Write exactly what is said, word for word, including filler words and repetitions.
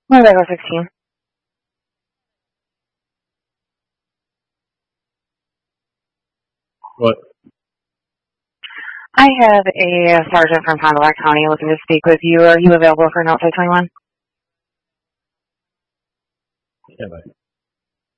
Motorcycle sixteen. What? I have a sergeant from Fond du Lac County looking to speak with you. Are you available for an outside twenty-one? Yeah, bye.